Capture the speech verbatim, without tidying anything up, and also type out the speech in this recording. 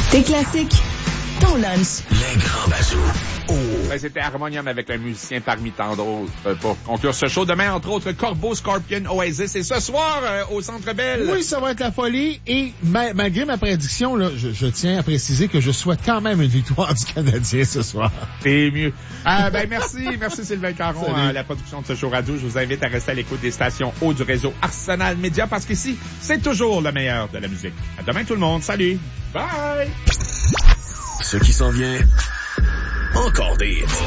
Tes classiques, ton lunch. Les grands bazous. Oh. Ben, c'était Harmonium avec un musicien parmi tant d'autres euh, pour conclure ce show. Demain, entre autres, Corbeau, Scorpion, Oasis. Et ce soir, euh, au Centre Bell. Oui, ça va être la folie. Et ma, malgré ma prédiction, là, je, je tiens à préciser que je souhaite quand même une victoire du Canadien ce soir. C'est mieux. Euh, ben, merci. Merci Sylvain Caron à la production de ce show radio. Je vous invite à rester à l'écoute des stations haut du réseau Arsenal Média parce qu'ici, c'est toujours le meilleur de la musique. À demain tout le monde. Salut. Bye. Ce qui s'en vient, encore des hits.